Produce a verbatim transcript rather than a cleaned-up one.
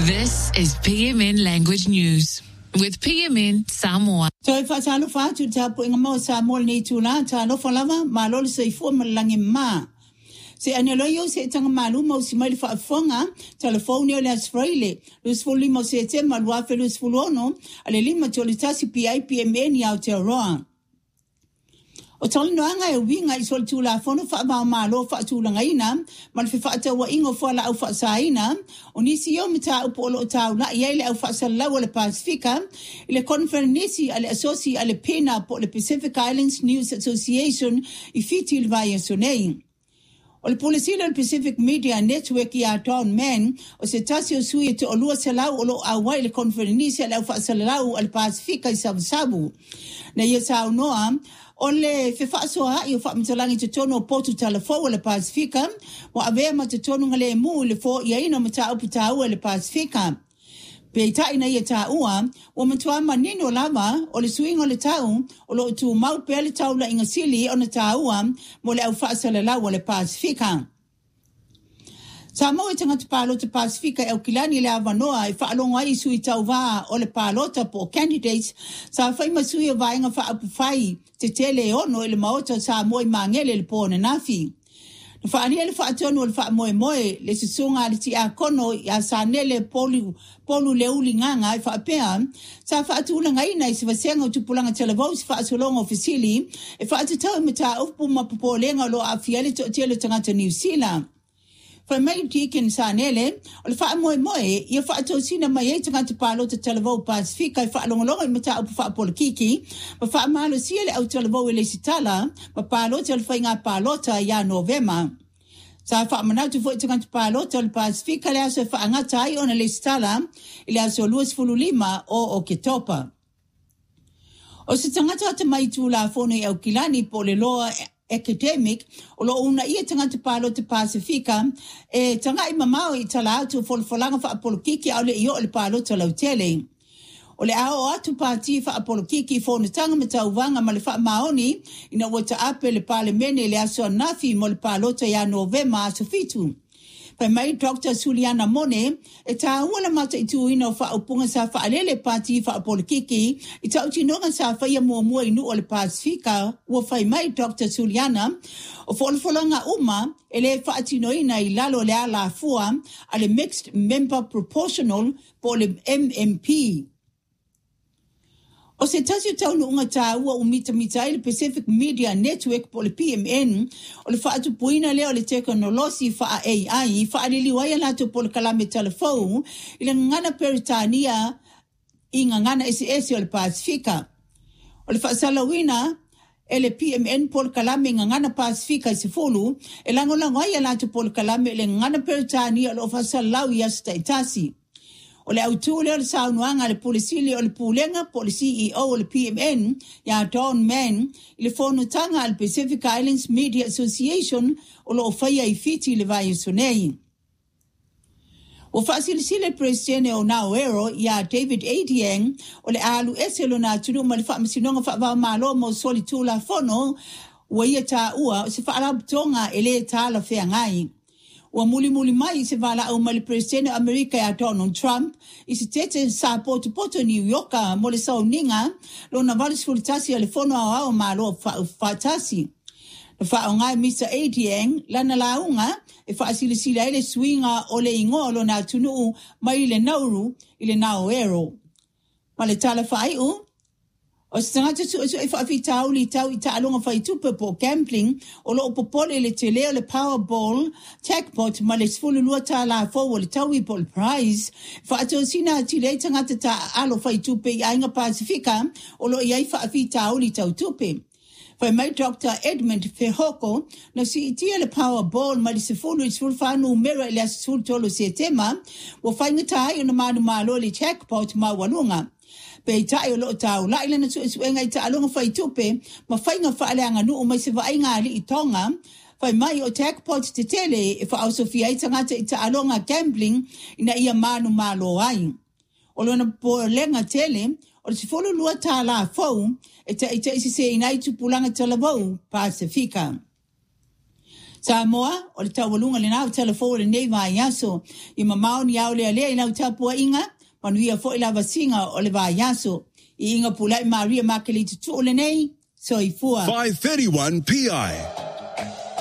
This is P M N Language News with P M N Samoa. Toi whaatalo whaatu tapu inga mau Samoa ni tūna tāno whalama maloli sa ifua malangi ma. Se aneloi se tanga malu mau si mai whaafonga telefoni o le asfraile. Lus fuli mau se te malua fe lus fulono ale lima tolitasi P I P M N i Aotearoa. O tali noanga e winga i sol tūla fono wha mau malo wha tūlanga ina, man fi wha atawa ingo whala au wha saina, o nisi o mita upo olo o taula i eile au wha salawa le Pasifika, i le konferenisi ale asosi ale pena po le Pacific Islands News Association i fiti il vaya sonei. O le polisi le Pacific Media Network i a Town Man, o se tasi o sui te olua salau o lo awai le konferenisi ale au wha salau ale Pasifika i sabu sabu. Na ia sao noa, o le whewhaasoa i o whaamitalangi te tono o potu talafo o le Pasifika, wa avea ma te tono ngale mu le fo i aina ma ta upu tau le Pasifika. Pe ta ina ia ta ua, o matua manino lava o le suingo le tau, o lo tu mau pe le tau la inga sili o na ta ua, mo le au whaasalalau o le Pasifika. Sa mo e tangata pālota Pasifika e au kilani le avanoa e whaalonga i sui tau wā o le pālota po candidates sa whaima sui o vaenga whaapu whai te tele ono e le maota sa moe mangele le pōna nafi. Na whaania le whaatonu o le wha moe moe le sisunga le ti a kono i a sa nele polu, polu le uli nganga e whaapea sa whaatula ngai nei se wasenga o tupulanga televau si whaasolonga ofisili e whaatutau me ta upu mapupolenga lo a fiale to tele tangata New Zealand. Fa mai tiken sa nele o le wha moe moe i a wha sina mai e tangata pālota televau Pasifika i wha alongolonga i mata upu wha polokiki ma wha malo sia le au televau i le sitala ma pālota le whainga pālota i a Novema. Sa wha manatu fo i tangata pālota le Pasifika le aso e wha angata ai ona le sitala i le aso luas fulu lima o o ke topa. O se tangata ata mai tū la fono i au kilani po le loa academic o lo una ia tangata pālota Pasifika e tanga i mamao i tala atu folfolanga wha apolokiki au le i o le pālota lautele. O le ao atu pāti wha apolokiki fono tanga me tauvanga ma le wha maoni ina wata ape le palemene le aso nafi mo le pālota ia Novema aso fitu. Pai mai Doctor Suliana Mone e ta ua mata i tu ina o wha upunga sa wha alele pāti wha apolokiki i ta utinonga sa whaia mua mua inu o le Pasifika ua whai mai Doctor Suliana o wholfolanga uma e le wha atino ina i lalo le ala fua a le Mixed Member Proportional po le M M P. O se tasi tau nuunga tā ua umita mita i le Pacific Media Network po le P M N o le whaatu puina leo le teknolosi wha A I wha aliliwaya lato po le kalame telefou i le ngana peritania i ngana S S o le Pasifika. O le whaasalawina e le P M N po le kalame ngana Pasifika i se fulu e langolangwaya lato po le kalame le ngana peritania o le whaasalau i asta itasi. O le autule o le saunuanga le polisili o le pulenga po le C E O o le P M N ya Don Man i le whonutanga al Pacific Islands Media Association o lo whaia i fiti le vai sonei. O whaasilisile presidente o Nauero ya David Adiang o le alu eselo na tunu ma le whaamasinonga whaavao malo mo soli tūla whono ua ia tā ua o se whaarabtonga e le tāla whea ngai. Ua muli muli mai se vala au mali presidente Amerika ya Donald Trump i se tete sa poto poto New Yorka mo le sauninga lo na valis fulitasi a le fono au au ma lo fatasi. Na wha o ngai Mister Adiang lana launga e wha asilisila ele swinga o le ingo lo na tunu mai le nauru i le Nauero. Ma le tala whai u o se tangata su e whaafi tau li tau i taalonga whai tupe po gambling o lo opopole le te leo le Powerball jackpot ma le sfulu lua ta la fo le tau i pol prize whaato sina ti le tangata ta alo whai tupe i ainga Pasifika o lo iai whaafi tau li tau tupe. Whai mai Doctor Edmund Fehoko na si itia le Powerball ma le sfulu i sfulu whanu mera le sfulu tolo se tema o whainga tai o na manu malo le jackpot ma walunga. Pe tai o lo tau la ile na su su enga i alonga fai tupe ma fainga fa ale anga nu mai se vai nga ali i tonga fai mai o jackpot te tele e fa au sofia i tangata i alonga gambling ina ia manu malo ai o lo na po lenga tele o se folo lua ta la fo e ta i ta isi se ina i tupulanga talavou Pasifika. Samoa, o le tawalunga le nau telefone nei vai yaso, i mamau ni au le alea i nau tapua inga, panuia fo i lava singa o le vai yaso, i inga pulai Maria Makelita tu o le nei, so i fua. five thirty-one P I